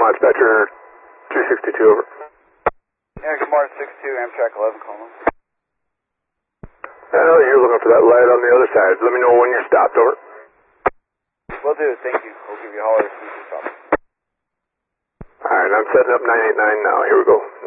dispatcher 262, over. Yeah, good morning, 62, Amtrak 11, calling. Well, you're looking for that light on the other side. Let me know when you're stopped, over. Will do, thank you. We'll give you a holler as soon as you stop. Alright, I'm setting up 989 now. Here we go.